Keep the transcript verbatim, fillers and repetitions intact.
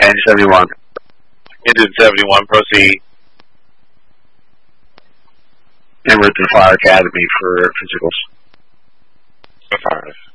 Engine seventy-one. Engine seventy-one, proceed. En route to the Fire Academy for physicals. Affirmative.